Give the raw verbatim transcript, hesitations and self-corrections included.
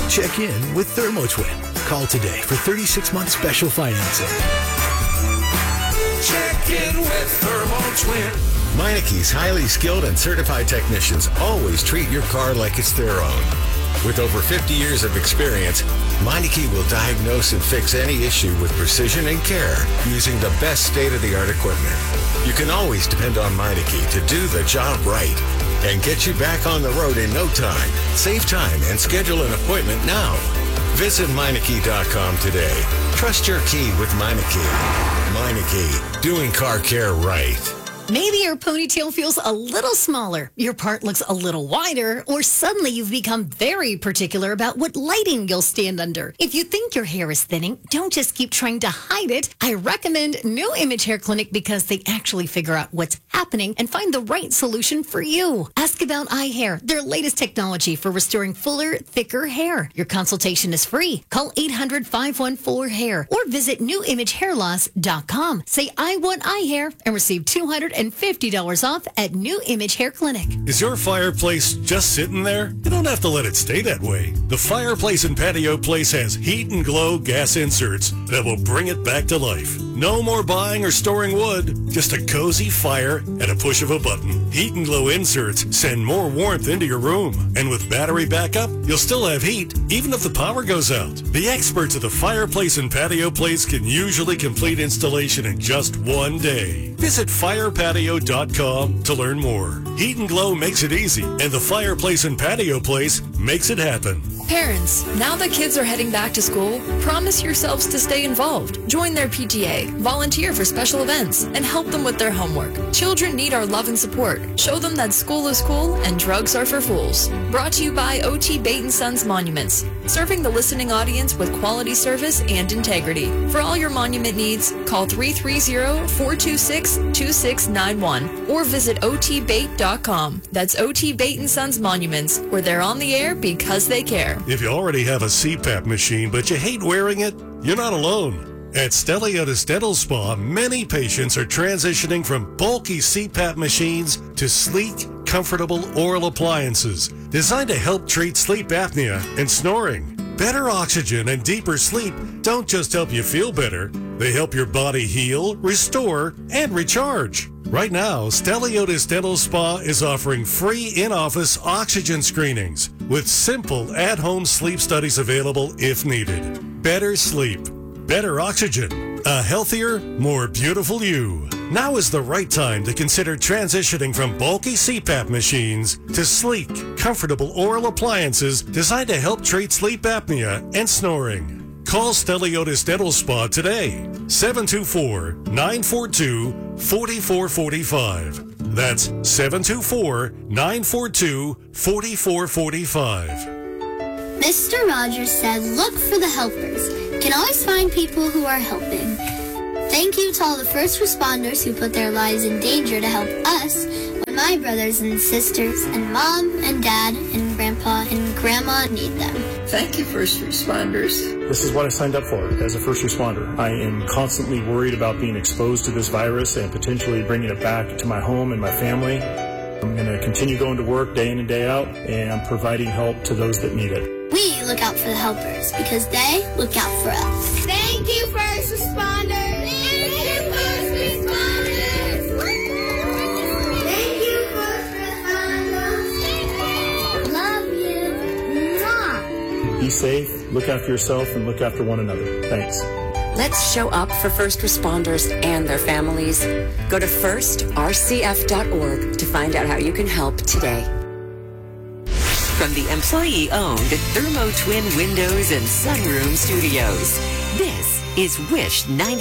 Check in with ThermoTwin. Call today for thirty-six month special financing. Check in with ThermoTwin. Meineke's highly skilled and certified technicians always treat your car like it's their own. With over fifty years of experience, Meineke will diagnose and fix any issue with precision and care using the best state-of-the-art equipment. You can always depend on Meineke to do the job right and get you back on the road in no time. Save time and schedule an appointment now. Visit Meineke dot com today. Trust your key with Meineke. Meineke, doing car care right. Maybe your ponytail feels a little smaller, your part looks a little wider, or suddenly you've become very particular about what lighting you'll stand under. If you think your hair is thinning, don't just keep trying to hide it. I recommend New Image Hair Clinic because they actually figure out what's happening and find the right solution for you. Ask about eye hair, their latest technology for restoring fuller, thicker hair. Your consultation is free. Call eight hundred, five one four, hair or visit new image hair loss dot com. Say, I want eye hair and receive two hundred fifty dollars off at New Image Hair Clinic. Is your fireplace just sitting there? You don't have to let it stay that way. The Fireplace and Patio Place has Heat and Glow gas inserts that will bring it back to life. No more buying or storing wood, just a cozy fire at a push of a button. Heat and Glow inserts send more warmth into your room. And with battery backup, you'll still have heat even if the power goes out. The experts at the Fireplace and Patio Place can usually complete installation in just one day. Visit fire patio dot com to learn more. Heat and Glow makes it easy, and the Fireplace and Patio Place makes it happen. Parents, now that kids are heading back to school, promise yourselves to stay involved. Join their P T A, volunteer for special events, and help them with their homework. Children need our love and support. Show them that school is cool and drugs are for fools. Brought to you by O T Bait and Sons Monuments, serving the listening audience with quality service and integrity. For all your monument needs, call three three zero, four two six, two six nine one or visit O T bait dot com. That's O T Bait and Sons Monuments, where they're on the air because they care. If you already have a C PAP machine but you hate wearing it, you're not alone. At Stelios Dental Spa, many patients are transitioning from bulky C PAP machines to sleek, comfortable oral appliances designed to help treat sleep apnea and snoring. Better oxygen and deeper sleep don't just help you feel better, they help your body heal, restore, and recharge. Right now, Stelios Dental Spa is offering free in-office oxygen screenings with simple at-home sleep studies available if needed. Better sleep, better oxygen, a healthier, more beautiful you. Now is the right time to consider transitioning from bulky C PAP machines to sleek, comfortable oral appliances designed to help treat sleep apnea and snoring. Call Stelios Dental Spa today, seven two four, nine four two, four four four five. That's seven two four, nine four two, four four four five. Mister Rogers said, look for the helpers. Can always find people who are helping. Thank you to all the first responders who put their lives in danger to help us when my brothers and sisters and mom and dad and grandpa and grandma need them. Thank you, first responders. This is what I signed up for as a first responder. I am constantly worried about being exposed to this virus and potentially bringing it back to my home and my family. I'm going to continue going to work day in and day out and providing help to those that need it. We look out for the helpers because they look out for us. Thank you, first responders. Thank you, first responders. Thank you, first responders. Love you. Mwah. Be safe, look after yourself, and look after one another. Thanks. Let's show up for first responders and their families. Go to first r c f dot org to find out how you can help today. From the employee-owned ThermoTwin Windows and Sunroom Studios, this is Wish ninety.